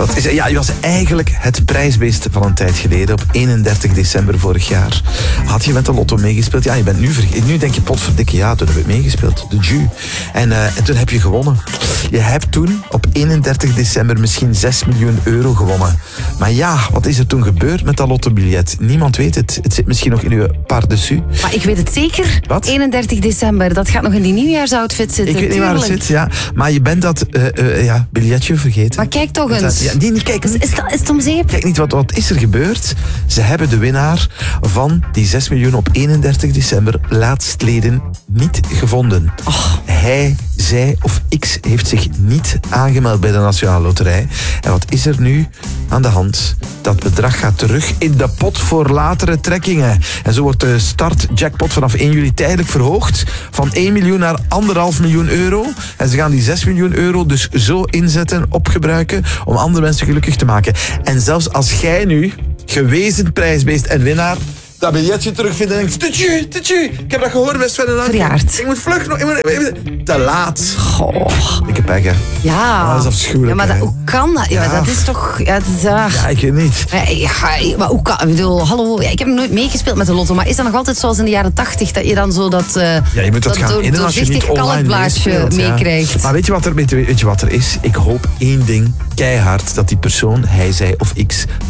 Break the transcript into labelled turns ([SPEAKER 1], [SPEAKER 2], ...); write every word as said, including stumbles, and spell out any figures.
[SPEAKER 1] Dat is, ja, je was eigenlijk het prijsbeest van een tijd geleden. Op eenendertig december vorig jaar had je met de lotto meegespeeld. Ja, je bent nu vergeten. Nu denk je, potverdikke, ja, toen heb ik meegespeeld. De Ju. En, uh, en toen heb je gewonnen. Je hebt toen op eenendertig december misschien zes miljoen euro gewonnen. Maar ja, wat is er toen gebeurd met dat lottobiljet? Niemand weet het. Het zit misschien nog in uw par-dessus.
[SPEAKER 2] Maar ik weet het zeker.
[SPEAKER 1] Wat?
[SPEAKER 2] eenendertig december. Dat gaat nog in die nieuwjaarsoutfit zitten.
[SPEAKER 1] Ik weet niet
[SPEAKER 2] tuurlijk.
[SPEAKER 1] waar het zit, ja. Maar je bent dat uh, uh, ja, biljetje vergeten.
[SPEAKER 2] Maar kijk toch
[SPEAKER 1] Dat-
[SPEAKER 2] eens.
[SPEAKER 1] Ja, nee, niet kijken.
[SPEAKER 2] Is, is, dat, is het om zeep?
[SPEAKER 1] Kijk niet, wat, wat is er gebeurd? Ze hebben de winnaar van die zes miljoen op eenendertig december laatstleden niet gevonden.
[SPEAKER 2] Oh.
[SPEAKER 1] Hij, zij of X heeft zich niet aangemeld bij de Nationale Loterij. En wat is er nu aan de hand? Dat bedrag gaat terug in de pot voor latere trekkingen. En zo wordt de startjackpot vanaf één juli tijdelijk verhoogd van één miljoen naar anderhalf miljoen euro. En ze gaan die zes miljoen euro dus zo inzetten, opgebruiken om andere mensen gelukkig te maken. En zelfs als jij nu, gewezen prijsbeest en winnaar, dat biljetje terugvindt en denkt, tutje, tutje, ik heb dat gehoord bij Sven en Anke.
[SPEAKER 2] Verjaard.
[SPEAKER 1] Ik moet vlug nog, ik moet, ik moet- te laat.
[SPEAKER 2] Goh.
[SPEAKER 1] Dikke pech, hè.
[SPEAKER 2] Ja.
[SPEAKER 1] Dat is afschuwelijk,
[SPEAKER 2] Ja, maar dat,
[SPEAKER 1] hè.
[SPEAKER 2] hoe kan dat? Ja,
[SPEAKER 1] Ja.
[SPEAKER 2] dat is toch... Ja, dat is, ah.
[SPEAKER 1] Ja, ik weet niet.
[SPEAKER 2] Ja, ja, maar hoe kan... Ik bedoel, hallo, ja, ik heb nooit meegespeeld met de lotto, maar is dat nog altijd zoals in de jaren tachtig, dat je dan zo dat... Uh,
[SPEAKER 1] Ja, je moet dat, gaan
[SPEAKER 2] door,
[SPEAKER 1] innen als je niet
[SPEAKER 2] doorzichtig
[SPEAKER 1] online
[SPEAKER 2] kalkblaadje
[SPEAKER 1] meespeelt, ja.
[SPEAKER 2] meekrijgt.
[SPEAKER 1] Maar weet je, wat er, weet, je, weet je wat er is? Ik hoop één ding keihard, dat die persoon, hij, zij of X,